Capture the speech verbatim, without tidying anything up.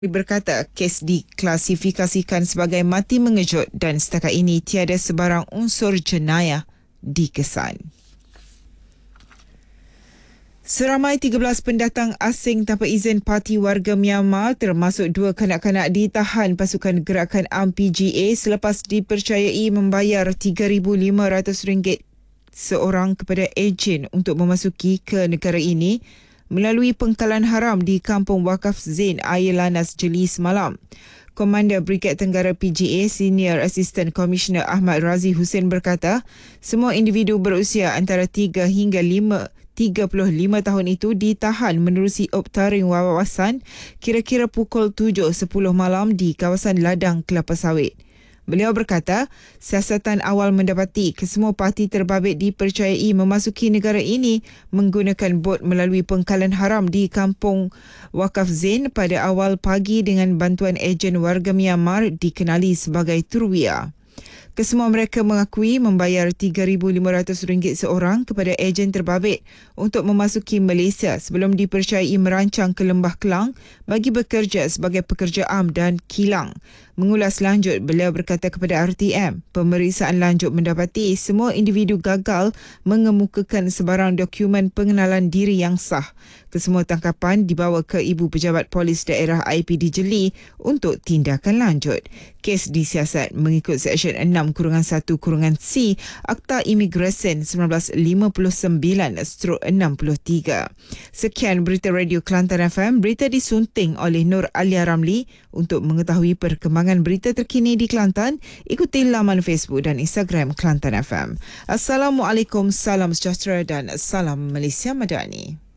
berkata kes diklasifikasikan sebagai mati mengejut dan setakat ini tiada sebarang unsur jenayah dikesan. Seramai tiga belas pendatang asing tanpa izin parti warga Myanmar termasuk dua kanak-kanak ditahan pasukan gerakan A M P G A selepas dipercayai membayar tiga ribu lima ratus ringgit seorang kepada ejen untuk memasuki ke negara ini melalui pengkalan haram di Kampung Wakaf Zain, Air Lanas Jeli semalam. Komander Brigad Tenggara P G A Senior Assistant Commissioner Ahmad Razi Hussein berkata, semua individu berusia antara tiga hingga tiga puluh lima tahun itu ditahan menerusi optaring wawasan kira-kira pukul tujuh sepuluh malam di kawasan Ladang Kelapa Sawit. Beliau berkata, siasatan awal mendapati kesemua parti terbabit dipercayai memasuki negara ini menggunakan bot melalui pengkalan haram di Kampung Wakaf Zain pada awal pagi dengan bantuan ejen warga Myanmar dikenali sebagai Turwia. Kesemua mereka mengakui membayar tiga ribu lima ratus ringgit seorang kepada ejen terbabit untuk memasuki Malaysia sebelum dipercayai merancang ke Lembah Kelang bagi bekerja sebagai pekerja am dan kilang. Mengulas lanjut, beliau berkata kepada R T M, pemeriksaan lanjut mendapati semua individu gagal mengemukakan sebarang dokumen pengenalan diri yang sah. Kesemua tangkapan dibawa ke Ibu Pejabat Polis Daerah I P D Jeli untuk tindakan lanjut. Kes disiasat mengikut Seksyen enam kurungan satu kurungan C Akta Imigresen seribu sembilan ratus lima puluh sembilan enam puluh tiga. Sekian berita Radio Kelantan F M, berita disunting oleh Nur Alia Ramli. Untuk mengetahui perkembangan berita terkini di Kelantan, ikuti laman Facebook dan Instagram Kelantan F M. Assalamualaikum, salam sejahtera dan salam Malaysia Madani.